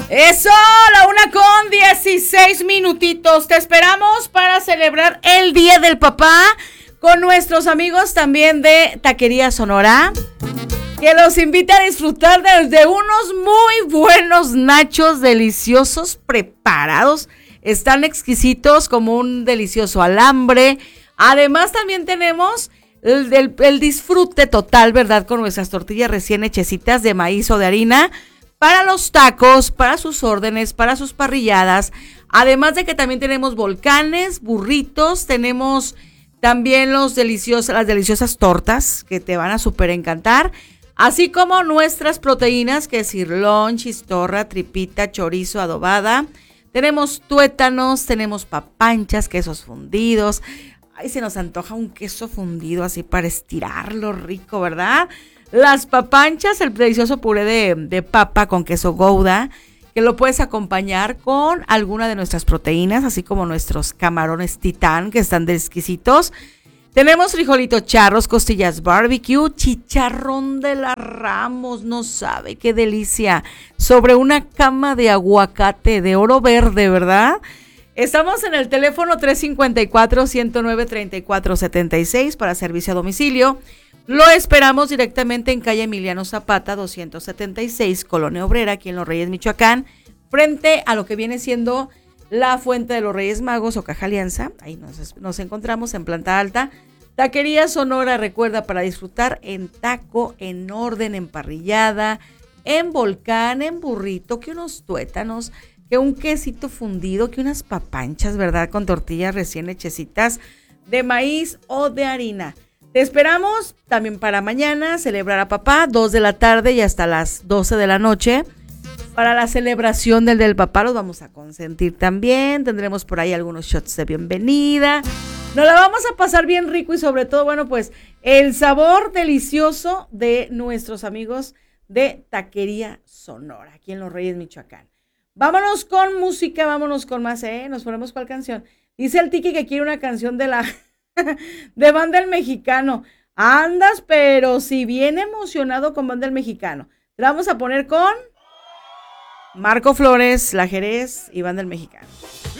Eso, la 1:16. Te esperamos para celebrar el Día del Papá con nuestros amigos también de Taquería Sonora, que los invita a disfrutar de unos muy buenos nachos deliciosos preparados. Están exquisitos como un delicioso alambre. Además también tenemos el disfrute total, ¿verdad? Con nuestras tortillas recién hechecitas de maíz o de harina para los tacos, para sus órdenes, para sus parrilladas. Además de que también tenemos volcanes, burritos, tenemos también las deliciosas tortas que te van a súper encantar. Así como nuestras proteínas, que es sirloin, chistorra, tripita, chorizo, adobada. Tenemos tuétanos, tenemos papanchas, quesos fundidos. Ay, se nos antoja un queso fundido así para estirarlo rico, ¿verdad? Las papanchas, el delicioso puré de papa con queso Gouda, que lo puedes acompañar con alguna de nuestras proteínas, así como nuestros camarones titán, que están de exquisitos. Tenemos frijolitos charros, costillas barbecue, chicharrón de la Ramos, no sabe qué delicia, sobre una cama de aguacate de oro verde, ¿verdad? Estamos en el teléfono 354-109-3476 para servicio a domicilio. Lo esperamos directamente en calle Emiliano Zapata, 276, Colonia Obrera, aquí en Los Reyes, Michoacán, frente a lo que viene siendo la Fuente de los Reyes Magos o Caja Alianza. Ahí nos encontramos en planta alta. Taquería Sonora, recuerda, para disfrutar en taco, en orden, en parrillada, en volcán, en burrito, que unos tuétanos, que un quesito fundido, que unas papanchas, ¿verdad? Con tortillas recién hechecitas de maíz o de harina. Te esperamos también para mañana, celebrar a papá, 2 de la tarde y hasta las 12 de la noche. Para la celebración del papá los vamos a consentir también. Tendremos por ahí algunos shots de bienvenida. Nos la vamos a pasar bien rico y sobre todo, bueno, pues el sabor delicioso de nuestros amigos de Taquería Sonora, aquí en Los Reyes, Michoacán. Vámonos con música, vámonos con más, nos ponemos ¿cuál canción? Dice el Tiki que quiere una canción de de Banda El Mexicano. Andas, pero si bien emocionado con Banda El Mexicano. Te la vamos a poner con Marco Flores, La Jerez y Banda El Mexicano.